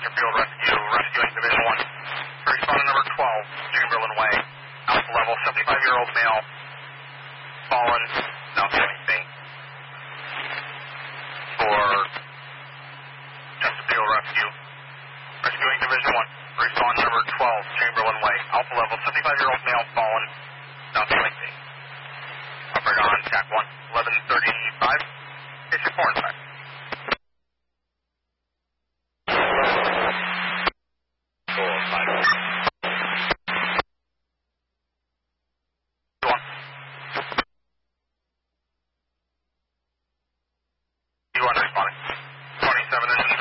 Chesterfield Rescue, rescuing Division 1. Respondent number 12, Chamberlain Way. Alpha level, 75-year-old male. Fallen, not anything. For Chesterfield Rescue. Rescuing Division 1. Respondent number 12, Chamberlain Way. Alpha level, 75-year-old male. Fallen, not anything. Operator on TAC 1, 1135. It's your 4 inside. You are responding. 27 engine